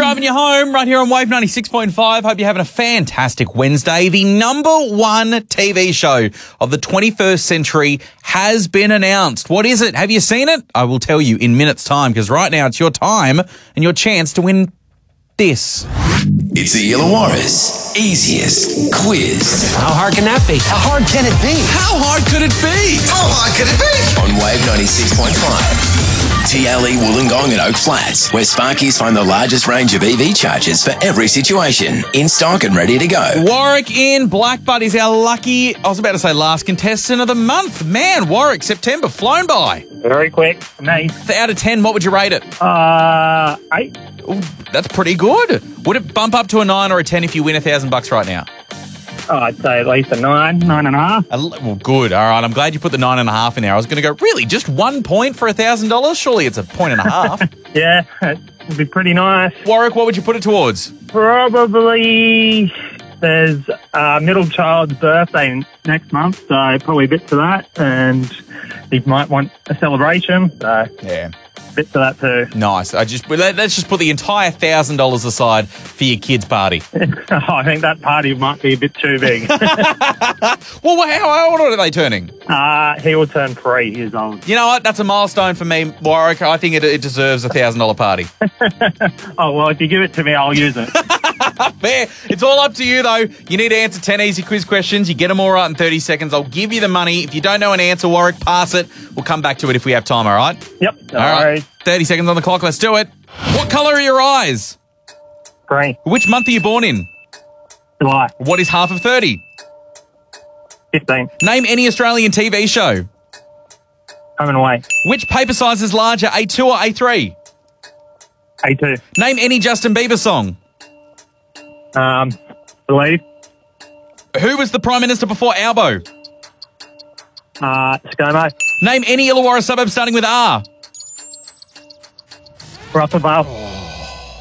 driving you home right here on Wave 96.5. Hope you're having a fantastic Wednesday. The number one TV show of the 21st century has been announced. What is it? Have you seen it? I will tell you in minutes' time, because right now it's your time and your chance to win this. It's the Illawarra's easiest quiz. How hard can that be? How hard can it be? How hard could it be? How hard could it be? On Wave 96.5. TLE Wollongong at Oak Flats, where Sparkies find the largest range of EV chargers for every situation. In stock and ready to go. Warwick in Blackbutt is our lucky, I was about to say last contestant of the month. Man, Warwick, September, flown by. Very quick. Nice. Out of 10, what would you rate it? 8. Ooh, that's pretty good. Would it bump up to a 9 or a 10 if you win $1,000 right now? I'd say at least a 9, 9.5. Well, good. All right. I'm glad you put the 9.5 in there. I was going to go, really? Just 1 point for $1,000? Surely it's 1.5. Yeah, it'd be pretty nice. Warwick, what would you put it towards? Probably there's a middle child's birthday next month, so probably a bit to that, and he might want a celebration, so Yeah. bit to that too. Nice. Let's just put the entire $1,000 aside for your kids' party. I think that party might be a bit too big. Well, how old are they turning? He will turn 3 years old. You know what? That's a milestone for me, Warwick. I think it deserves a $1,000 party. Oh, well, if you give it to me, I'll use it. Fair. It's all up to you, though. You need to answer 10 easy quiz questions. You get them all right in 30 seconds. I'll give you the money. If you don't know an answer, Warwick, pass it. We'll come back to it if we have time, all right? Yep. All right. 30 seconds on the clock. Let's do it. What colour are your eyes? Green. Which month are you born in? July. What is half of 30? 15. Name any Australian TV show. Home and away. Which paper size is larger, A2 or A3? A2. Name any Justin Bieber song. Believe. Who was the Prime Minister before Albo? ScoMo. Name any Illawarra suburb starting with R. Russell Vale.